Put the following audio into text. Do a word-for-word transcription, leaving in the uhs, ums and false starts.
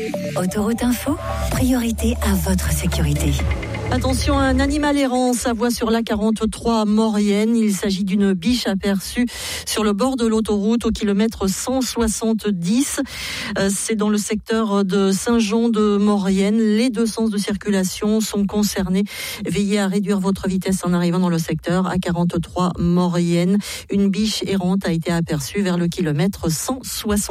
Autoroute Info, priorité à votre sécurité. Attention, un animal errant s'avoue sur l'A quarante-trois à Maurienne. Il s'agit d'une biche aperçue sur le bord de l'autoroute au kilomètre cent soixante-dix. C'est dans le secteur de Saint-Jean de Maurienne. Les deux sens de circulation sont concernés. Veillez à réduire votre vitesse en arrivant dans le secteur A quarante-trois Maurienne. Une biche errante a été aperçue vers le kilomètre cent soixante-dix.